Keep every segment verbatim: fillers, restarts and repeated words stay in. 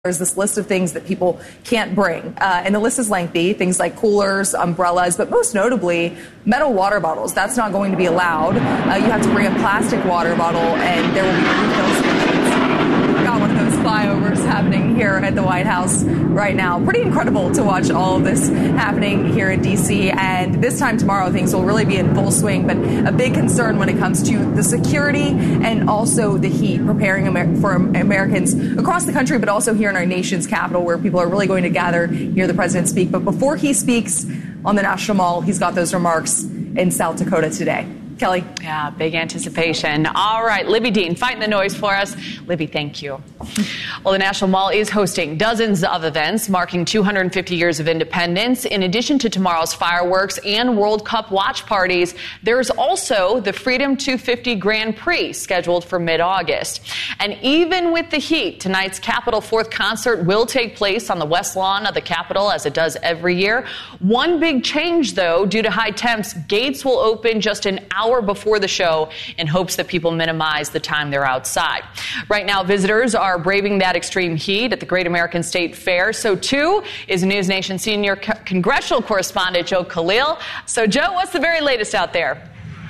There's this list of things that people can't bring, uh, and the list is lengthy, things like coolers, umbrellas, but most notably, metal water bottles. That's not going to be allowed. Uh, you have to bring a plastic water bottle, and there will be refill stations. We've got one of those flyovers happening here at the White House right now. Pretty incredible to watch all of this happening here in D C, and this time tomorrow, things will really be in full swing, but a big concern when it comes to the security and also the heat, preparing Amer- for Americans across the country, but also here in our nation's capital, where people are really going to gather, hear the president speak. But before he speaks on the National Mall, he's got those remarks in South Dakota today. Kelly. Yeah, big anticipation. All right, Libby Dean, fighting the noise for us. Libby, thank you. Well, the National Mall is hosting dozens of events marking two hundred fifty years of independence. In addition to tomorrow's fireworks and World Cup watch parties, there's also the Freedom two fifty Grand Prix scheduled for mid-August. And even with the heat, tonight's Capitol Fourth concert will take place on the west lawn of the Capitol, as it does every year. One big change, though, due to high temps, gates will open just an hour before the show in hopes that people minimize the time they're outside. Right now, visitors are braving that extreme heat at the Great American State Fair. So, too, is News Nation senior co- congressional correspondent Joe Khalil. So, Joe, what's the very latest out there?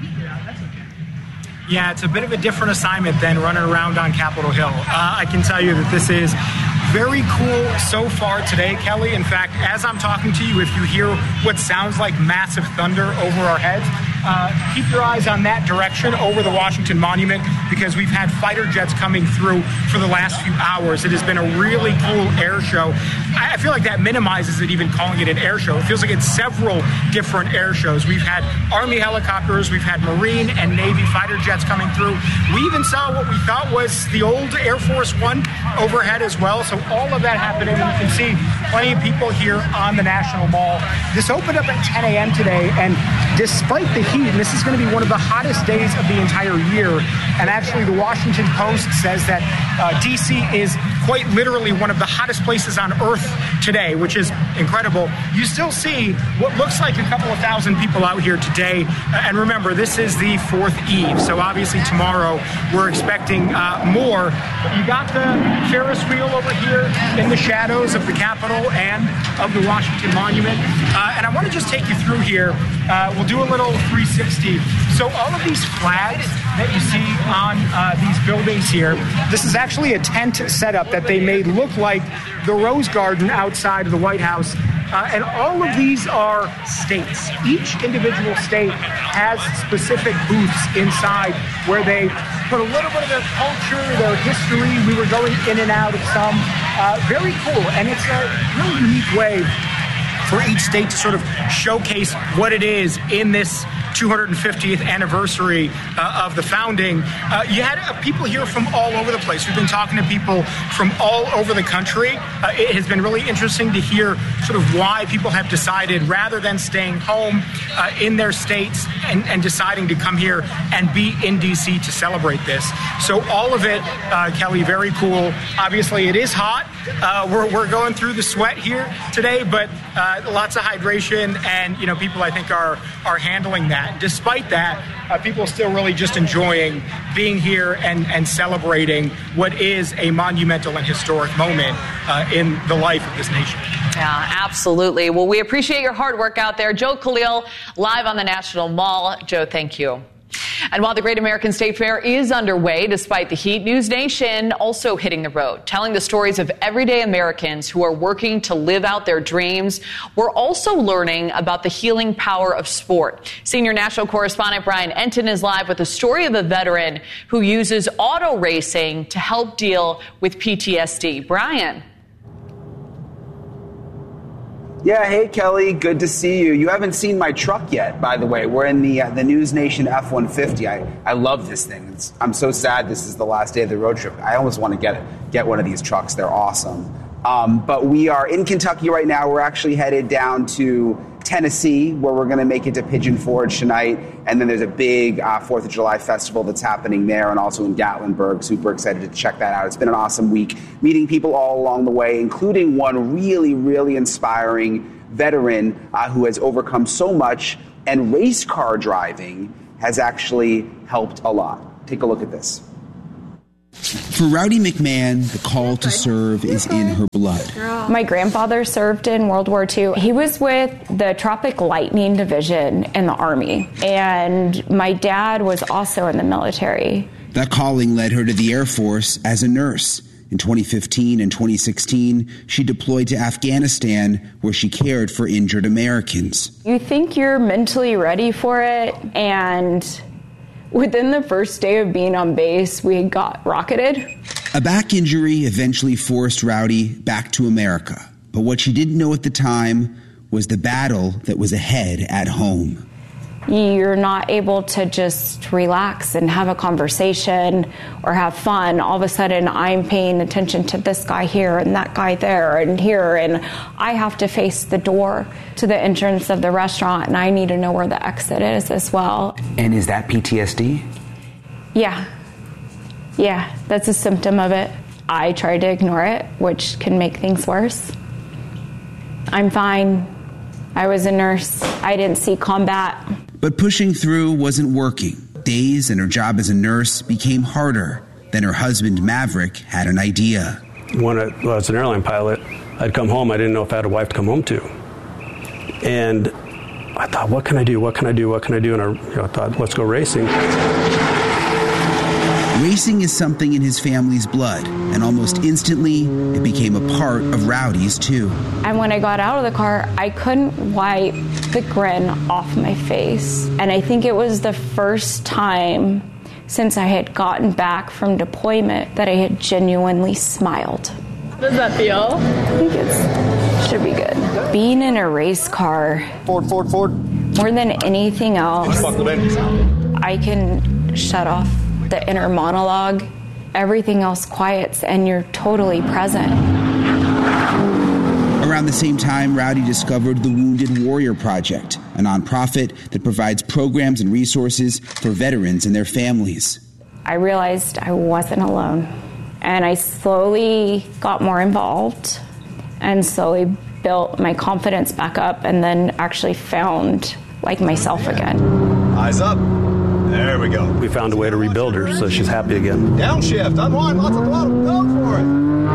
Yeah, it's a bit of a different assignment than running around on Capitol Hill. Uh, I can tell you that this is very cool so far today, Kelly. In fact, as I'm talking to you, if you hear what sounds like massive thunder over our heads, uh, keep your eyes on that direction over the Washington Monument, because we've had fighter jets coming through for the last few hours. It has been a really cool air show. I feel like that minimizes it, even calling it an air show. It feels like it's several different air shows. We've had Army helicopters, we've had Marine and Navy fighter jets coming through. We even saw what we thought was the old Air Force One overhead as well. So all of that happening. You can see plenty of people here on the National Mall. This opened up at ten a.m. today, and despite the heat, and this is going to be one of the hottest days of the entire year, and actually the Washington Post says that uh, D C is quite literally one of the hottest places on earth today, which is incredible. You still see what looks like a couple of thousand people out here today. And remember, this is the fourth eve, so obviously tomorrow we're expecting uh, more. You got the Ferris wheel over here in the shadows of the Capitol and of the Washington Monument. Uh, and I want to just take you through here. Uh, we'll do a little three sixty. So all of these flags that you see on uh, these buildings here, this is actually a tent setup that they made look like the Rose Garden outside of the White House. Uh, and all of these are states. Each individual state has specific booths inside where they put a little bit of their culture, their history. We were going in and out of some. Uh, very cool. And it's a really unique way for each state to sort of showcase what it is in this two hundred fiftieth anniversary uh, of the founding. Uh, you had uh, people here from all over the place. We've been talking to people from all over the country. Uh, it has been really interesting to hear sort of why people have decided, rather than staying home uh, in their states and, and deciding to come here and be in D C to celebrate this. So all of it, uh, Kelly, very cool. Obviously, it is hot. Uh, we're, we're going through the sweat here today, but uh, lots of hydration, and, you know, people, I think, are, are handling that. Despite that, uh, people are still really just enjoying being here and, and celebrating what is a monumental and historic moment uh, in the life of this nation. Yeah, absolutely. Well, we appreciate your hard work out there. Joe Khalil, live on the National Mall. Joe, thank you. And while the Great American State Fair is underway, despite the heat, News Nation also hitting the road, telling the stories of everyday Americans who are working to live out their dreams. We're also learning about the healing power of sport. Senior national correspondent Brian Entin is live with the story of a veteran who uses auto racing to help deal with P T S D. Brian. Yeah, hey, Kelly, good to see you. You haven't seen my truck yet, by the way. We're in the uh, the News Nation F one fifty. I, I love this thing. It's, I'm so sad this is the last day of the road trip. I almost want to get it, get one of these trucks. They're awesome. Um, but we are in Kentucky right now. We're actually headed down to Tennessee, where we're going to make it to Pigeon Forge tonight. And then there's a big uh, fourth of July festival that's happening there, and also in Gatlinburg. Super excited to check that out. It's been an awesome week, meeting people all along the way, including one really, really inspiring veteran uh, who has overcome so much, and race car driving has actually helped a lot. Take a look at this. For Rowdy McMahon, the call to serve is in her blood. My grandfather served in World War Two. He was with the Tropic Lightning Division in the Army, and my dad was also in the military. That calling led her to the Air Force as a nurse. In twenty fifteen and twenty sixteen, she deployed to Afghanistan, where she cared for injured Americans. You think you're mentally ready for it, and within the first day of being on base, we got rocketed. A back injury eventually forced Rowdy back to America. But what she didn't know at the time was the battle that was ahead at home. You're not able to just relax and have a conversation or have fun. All of a sudden, I'm paying attention to this guy here and that guy there and here, and I have to face the door to the entrance of the restaurant, and I need to know where the exit is as well. And is that P T S D? Yeah. Yeah, that's a symptom of it. I try to ignore it, which can make things worse. I'm fine. I was a nurse. I didn't see combat. But pushing through wasn't working. Days and her job as a nurse became harder. Then her husband, Maverick, had an idea. When I was an airline pilot, I'd come home. I didn't know if I had a wife to come home to. And I thought, what can I do? What can I do? What can I do? And I, you know, I thought, let's go racing. Racing is something in his family's blood, and almost instantly, it became a part of Rowdy's, too. And when I got out of the car, I couldn't wipe the grin off my face. And I think it was the first time since I had gotten back from deployment that I had genuinely smiled. How does that feel? I think it should be good. Being in a race car, forward, forward, forward. More than anything else, I can shut off the inner monologue. Everything else quiets and you're totally present. Around the same time, Rowdy discovered the Wounded Warrior Project, a nonprofit that provides programs and resources for veterans and their families. I realized I wasn't alone, and I slowly got more involved and slowly built my confidence back up, and then actually found like myself again. Eyes up. There we go. We found a way to rebuild her so she's happy again. Downshift, unwind, lots of throttle, go for it.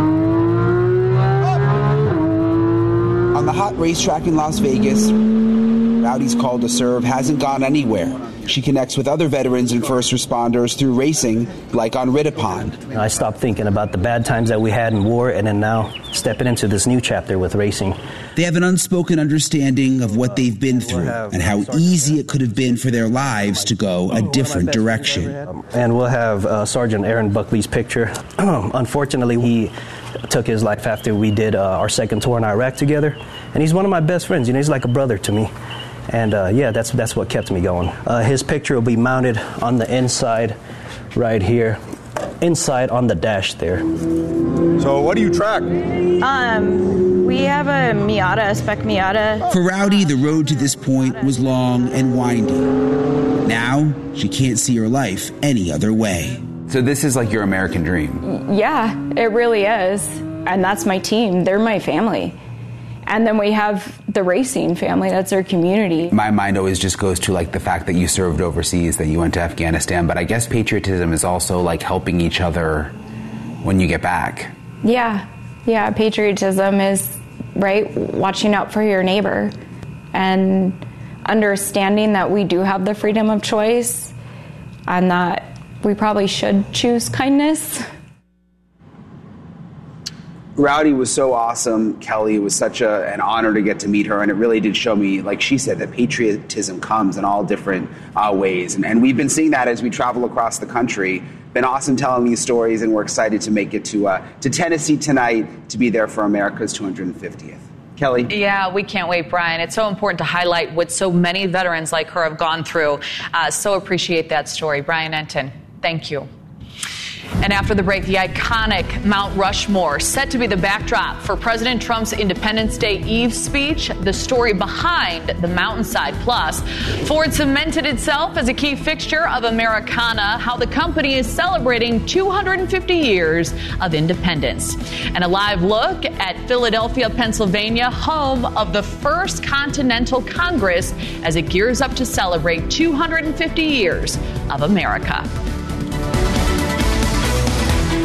Up. On the hot racetrack in Las Vegas, Rowdy's call to serve hasn't gone anywhere. She connects with other veterans and first responders through racing, like on Rittipon. I stopped thinking about the bad times that we had in war, and then now stepping into this new chapter with racing. They have an unspoken understanding of what they've been through and how easy it could have been for their lives to go a different direction. And we'll have uh, Sergeant Aaron Buckley's picture. Unfortunately, he took his life after we did uh, our second tour in Iraq together. And he's one of my best friends. You know, he's like a brother to me. And uh, yeah, that's that's what kept me going. Uh, his picture will be mounted on the inside right here, inside on the dash there. So what do you track? Um, we have a Miata, a spec Miata. For Rowdy, the road to this point was long and windy. Now, she can't see her life any other way. So this is like your American dream? Yeah, it really is. And that's my team. They're my family. And then we have the racing family. That's our community. My mind always just goes to like the fact that you served overseas, that you went to Afghanistan. But I guess patriotism is also like helping each other when you get back. Yeah. Yeah. Patriotism is, right, watching out for your neighbor and understanding that we do have the freedom of choice and that we probably should choose kindness. Rowdy was so awesome, Kelly. It was such a, an honor to get to meet her, and it really did show me, like she said, that patriotism comes in all different uh, ways. And, and we've been seeing that as we travel across the country. Been awesome telling these stories, and we're excited to make it to uh, to Tennessee tonight to be there for America's two hundred fiftieth. Kelly? Yeah, we can't wait, Brian. It's so important to highlight what so many veterans like her have gone through. Uh, so appreciate that story. Brian Enton, thank you. And after the break, the iconic Mount Rushmore, set to be the backdrop for President Trump's Independence Day Eve speech, the story behind the Mountainside Plus. Ford cemented itself as a key fixture of Americana, how the company is celebrating two hundred fifty years of independence. And a live look at Philadelphia, Pennsylvania, home of the First Continental Congress, as it gears up to celebrate two hundred fifty years of America.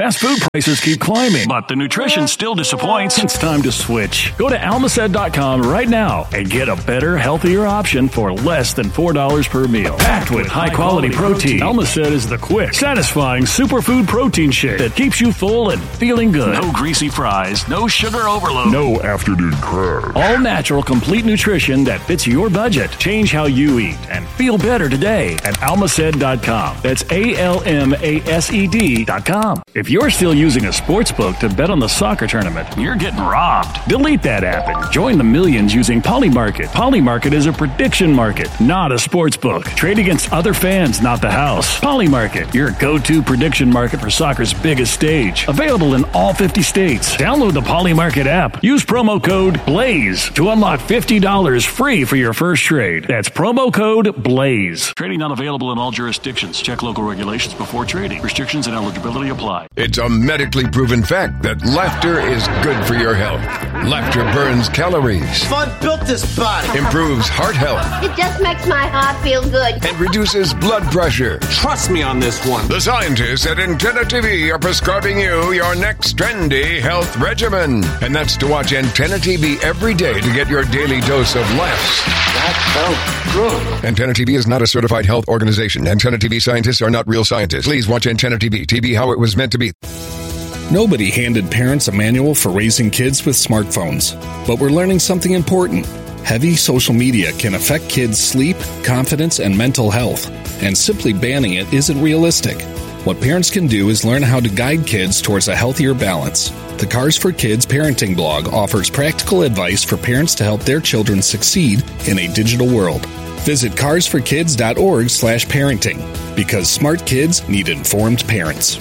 Fast food prices keep climbing, but the nutrition still disappoints. It's time to switch. Go to almacet dot com right now and get a better, healthier option for less than four dollars per meal. Packed with high-quality protein, Almacet is the quick, satisfying superfood protein shake that keeps you full and feeling good. No greasy fries, no sugar overload, no afternoon crab. All natural, complete nutrition that fits your budget. Change how you eat and feel better today at almacet dot com. That's A L M A S E D dot com. If you're still using a sports book to bet on the soccer tournament, you're getting robbed. Delete that app and join the millions using Polymarket. Polymarket is a prediction market, not a sports book. Trade against other fans, not the house. Polymarket, your go-to prediction market for soccer's biggest stage. Available in all fifty states. Download the Polymarket app. Use promo code BLAZE to unlock fifty dollars free for your first trade. That's promo code BLAZE. Trading not available in all jurisdictions. Check local regulations before trading. Restrictions and eligibility apply. It's a medically proven fact that laughter is good for your health. Laughter burns calories. Fun built this body. Improves heart health. It just makes my heart feel good. And reduces blood pressure. Trust me on this one. The scientists at Antenna T V are prescribing you your next trendy health regimen. And that's to watch Antenna T V every day to get your daily dose of laughs. That felt good. Antenna T V is not a certified health organization. Antenna T V scientists are not real scientists. Please watch Antenna T V. T V how it was meant to be. Nobody handed parents a manual for raising kids with smartphones. But we're learning something important. Heavy social media can affect kids' sleep, confidence, and mental health. And simply banning it isn't realistic. What parents can do is learn how to guide kids towards a healthier balance. The Cars for Kids parenting blog offers practical advice for parents to help their children succeed in a digital world. Visit cars for kids dot org slash parenting, because smart kids need informed parents.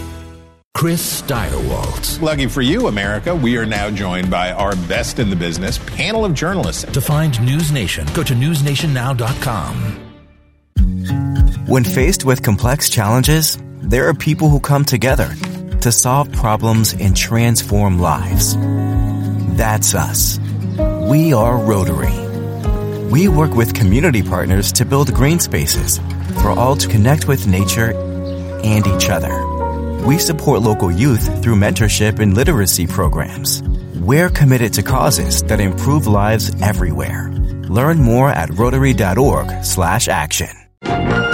Chris Steigerwald. Lucky for you, America, we are now joined by our best in the business panel of journalists. To find News Nation, go to news nation now dot com. When faced with complex challenges, there are people who come together to solve problems and transform lives. That's us. We are Rotary. We work with community partners to build green spaces for all to connect with nature and each other. We support local youth through mentorship and literacy programs. We're committed to causes that improve lives everywhere. Learn more at rotary dot org slash action.